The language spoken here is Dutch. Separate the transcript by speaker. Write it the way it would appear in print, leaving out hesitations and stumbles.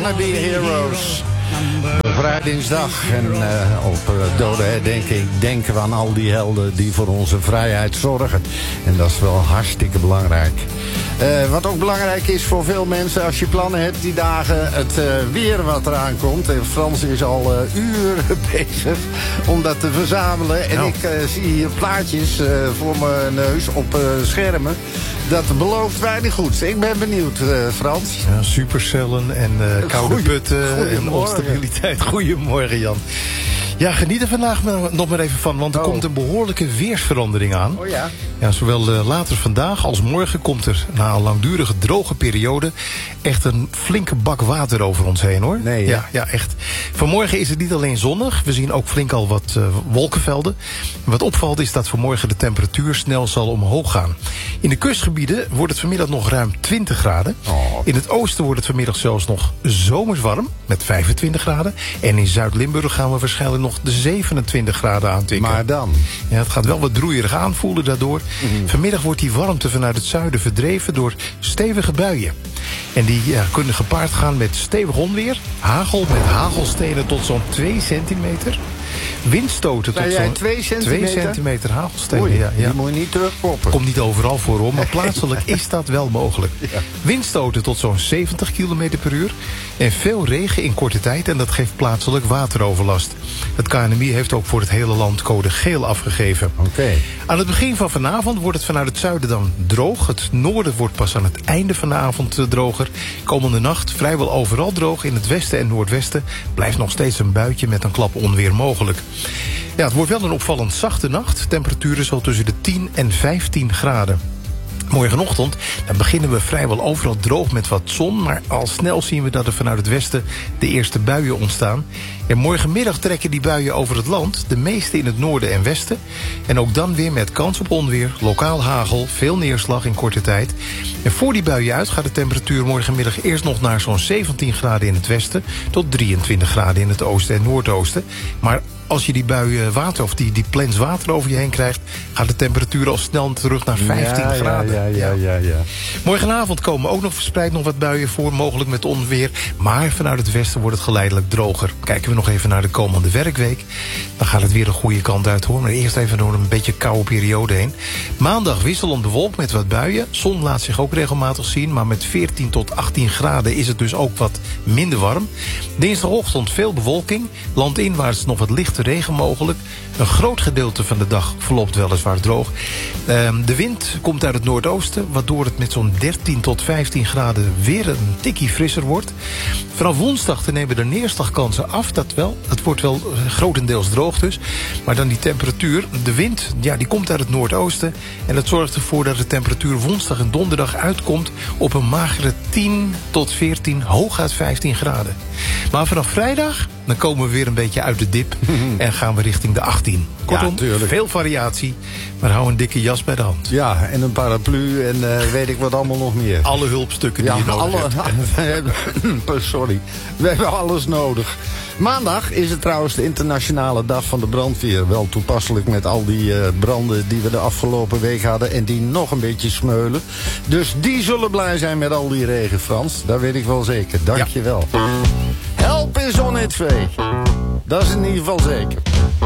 Speaker 1: Wanna Be Heroes. Vrijdingsdag en op dode herdenking denken we aan al die helden die voor onze vrijheid zorgen. En dat is wel hartstikke belangrijk. Wat ook belangrijk is voor veel mensen als je plannen hebt die dagen, het weer wat eraan komt. En Frans is al uren bezig om dat te verzamelen. En ik zie hier plaatjes voor mijn neus op schermen. Dat belooft weinig goeds. Ik ben benieuwd, Frans.
Speaker 2: Ja, supercellen en koude putten en onstabiliteit. Goedemorgen, Jan. Ja, geniet er vandaag nog maar even van, want er komt een behoorlijke weersverandering aan.
Speaker 1: Oh ja?
Speaker 2: Ja, zowel later vandaag als morgen komt er na een langdurige droge periode echt een flinke bak water over ons heen, hoor.
Speaker 1: Nee,
Speaker 2: ja, echt. Vanmorgen is het niet alleen zonnig, we zien ook flink al wat wolkenvelden. Wat opvalt is dat vanmorgen de temperatuur snel zal omhoog gaan. In de kustgebieden wordt het vanmiddag nog ruim 20 graden.
Speaker 1: Oh.
Speaker 2: In het oosten wordt het vanmiddag zelfs nog zomers warm, met 25 graden. En in Zuid-Limburg gaan we waarschijnlijk nog de 27 graden aantikken.
Speaker 1: Maar dan?
Speaker 2: Ja, het gaat wel wat broeierig aanvoelen daardoor. Vanmiddag wordt die warmte vanuit het zuiden verdreven door stevige buien. En die kunnen gepaard gaan met stevig onweer, hagel met hagelstenen tot zo'n 2 centimeter. Windstoten tot zo'n
Speaker 1: 2 centimeter?
Speaker 2: 2 centimeter hagelstenen.
Speaker 1: Oei,
Speaker 2: ja.
Speaker 1: Die moet je niet terugpoppen.
Speaker 2: Komt niet overal voor, hoor, maar plaatselijk is dat wel mogelijk.
Speaker 1: Ja.
Speaker 2: Windstoten tot zo'n 70 km per uur. En veel regen in korte tijd en dat geeft plaatselijk wateroverlast. Het KNMI heeft ook voor het hele land code geel afgegeven.
Speaker 1: Oké.
Speaker 2: Aan het begin van vanavond wordt het vanuit het zuiden dan droog. Het noorden wordt pas aan het einde van de avond droger. Komende nacht vrijwel overal droog. In het westen en noordwesten blijft nog steeds een buitje met een klap onweer mogelijk. Ja, het wordt wel een opvallend zachte nacht. Temperaturen zo tussen de 10 en 15 graden. Morgenochtend dan beginnen we vrijwel overal droog met wat zon, maar al snel zien we dat er vanuit het westen de eerste buien ontstaan. En morgenmiddag trekken die buien over het land, de meeste in het noorden en westen. En ook dan weer met kans op onweer, lokaal hagel, veel neerslag in korte tijd. En voor die buien uit gaat de temperatuur morgenmiddag eerst nog naar zo'n 17 graden in het westen tot 23 graden in het oosten en noordoosten. Maar als je die buien water of die plens water over je heen krijgt, gaat de temperatuur al snel terug naar 15 graden.
Speaker 1: Ja.
Speaker 2: Morgenavond komen ook nog verspreid nog wat buien voor, mogelijk met onweer. Maar vanuit het westen wordt het geleidelijk droger. Kijken we nog even naar de komende werkweek. Dan gaat het weer de goede kant uit, hoor. Maar eerst even door een beetje koude periode heen. Maandag wisselend bewolkt met wat buien. Zon laat zich ook regelmatig zien, maar met 14 tot 18 graden is het dus ook wat minder warm. Dinsdagochtend veel bewolking. Landinwaarts nog wat lichte regen mogelijk. Een groot gedeelte van de dag verloopt weliswaar droog. De wind komt uit het noordoosten, waardoor het met zo'n 13 tot 15 graden weer een tikkie frisser wordt. Vanaf woensdag nemen de neerslagkansen af, dat wel. Het wordt wel grotendeels droog dus. Maar dan die temperatuur, de wind, ja, die komt uit het noordoosten. En dat zorgt ervoor dat de temperatuur woensdag en donderdag uitkomt op een magere 10 tot 14, hooguit 15 graden. Maar vanaf vrijdag, dan komen we weer een beetje uit de dip en gaan we richting de 18. Kortom, veel variatie, maar hou een dikke jas bij de hand.
Speaker 1: Ja, en een paraplu en weet ik wat allemaal nog meer.
Speaker 2: Alle hulpstukken die je nodig hebt.
Speaker 1: Sorry, we hebben alles nodig. Maandag is het trouwens de internationale dag van de brandweer. Wel toepasselijk met al die branden die we de afgelopen week hadden en die nog een beetje smeulen. Dus die zullen blij zijn met al die regen, Frans. Dat weet ik wel zeker. Dank je wel. Help is on its way. Dat is in ieder geval zeker.